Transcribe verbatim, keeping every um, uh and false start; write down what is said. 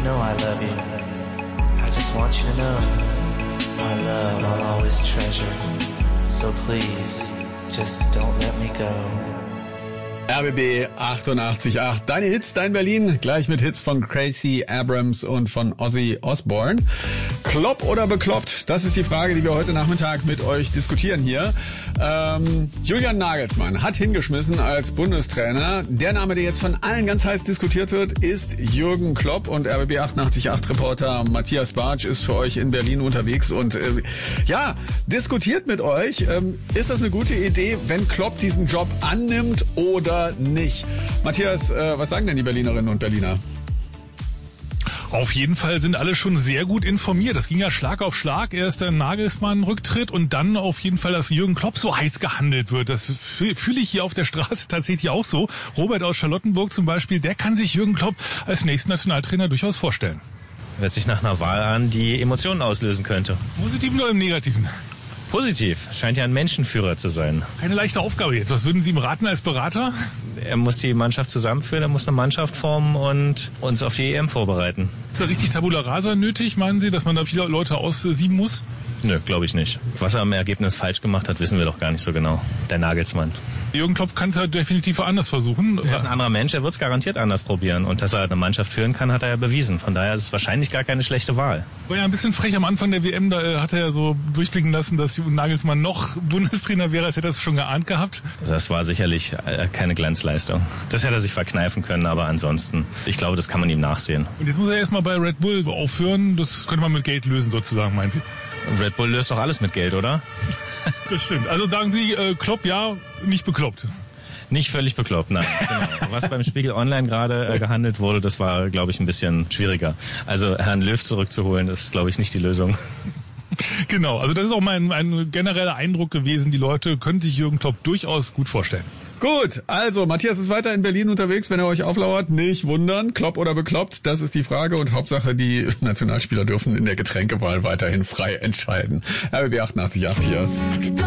know I love you. I just want you to know my love I'll always treasure. So please, just don't let me go. R B B achtundachtzig Komma acht. Deine Hits, dein Berlin. Gleich mit Hits von Gracie Abrams und von Ozzy Osbourne. Klopp oder bekloppt? Das ist die Frage, die wir heute Nachmittag mit euch diskutieren hier. Ähm, Julian Nagelsmann hat hingeschmissen als Bundestrainer. Der Name, der jetzt von allen ganz heiß diskutiert wird, ist Jürgen Klopp. Und R B B achtundachtzig Komma acht Reporter Matthias Bartsch ist für euch in Berlin unterwegs. Und äh, ja, diskutiert mit euch. Ähm, ist das eine gute Idee, wenn Klopp diesen Job annimmt oder nicht? Matthias, äh, was sagen denn die Berlinerinnen und Berliner? Auf jeden Fall sind alle schon sehr gut informiert. Das ging ja Schlag auf Schlag. Erst der Nagelsmann-Rücktritt und dann auf jeden Fall, dass Jürgen Klopp so heiß gehandelt wird. Das fühle ich hier auf der Straße tatsächlich auch so. Robert aus Charlottenburg zum Beispiel, der kann sich Jürgen Klopp als nächsten Nationaltrainer durchaus vorstellen. Hört sich nach einer Wahl an, die Emotionen auslösen könnte. Positiven oder im Negativen? Positiv. Scheint ja ein Menschenführer zu sein. Keine leichte Aufgabe jetzt. Was würden Sie ihm raten als Berater? Er muss die Mannschaft zusammenführen, er muss eine Mannschaft formen und uns auf die E M vorbereiten. Ist da richtig Tabula Rasa nötig, meinen Sie, dass man da viele Leute aussieben muss? Nö, glaube ich nicht. Was er im Ergebnis falsch gemacht hat, wissen wir doch gar nicht so genau. Der Nagelsmann. Jürgen Klopp kann es ja definitiv anders versuchen. Er ist ein anderer Mensch, er wird es garantiert anders probieren. Und dass er eine Mannschaft führen kann, hat er ja bewiesen. Von daher ist es wahrscheinlich gar keine schlechte Wahl. War ja ein bisschen frech am Anfang der W M, da äh, hat er ja so durchblicken lassen, dass Nagelsmann noch Bundestrainer wäre, als hätte er es schon geahnt gehabt. Das war sicherlich äh, keine Glanzleistung. Das hätte er sich verkneifen können, aber ansonsten, ich glaube, das kann man ihm nachsehen. Und jetzt muss er erstmal bei Red Bull so aufhören. Das könnte man mit Geld lösen sozusagen, meinen Sie? Red Bull löst doch alles mit Geld, oder? Das stimmt. Also sagen Sie, äh, Klopp ja, nicht bekloppt. Nicht völlig bekloppt, nein. Genau. Was beim Spiegel Online gerade äh, gehandelt wurde, das war, glaube ich, ein bisschen schwieriger. Also Herrn Löw zurückzuholen, ist, glaube ich, nicht die Lösung. Genau, also das ist auch mein ein genereller Eindruck gewesen. Die Leute können sich Jürgen Klopp durchaus gut vorstellen. Gut, also Matthias ist weiter in Berlin unterwegs. Wenn er euch auflauert, nicht wundern. Klopp oder bekloppt, das ist die Frage. Und Hauptsache, die Nationalspieler dürfen in der Getränkewahl weiterhin frei entscheiden. R B B achtundachtzig Komma acht hier.